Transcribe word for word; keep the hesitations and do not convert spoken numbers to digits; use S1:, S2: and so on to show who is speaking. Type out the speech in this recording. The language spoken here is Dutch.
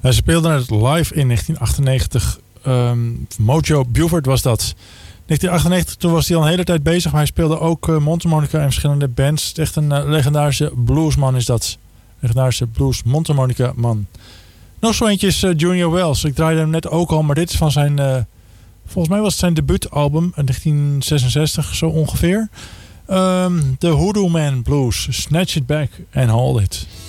S1: Hij speelde het live in negentien achtennegentig. Um, Mojo Buford was dat. negentien achtennegentig, toen was hij al een hele tijd bezig. Maar hij speelde ook uh, mondharmonica in verschillende bands. Echt een uh, legendarische bluesman is dat. Legendarische blues mondharmonica man. Nog zo eentje is uh, Junior Wells. Ik draaide hem net ook al, maar dit is van zijn... Uh, volgens mij was het zijn debuutalbum in negentien zesenzestig, zo ongeveer. Um, The Hoodoo Man Blues. Snatch It Back and Hold It.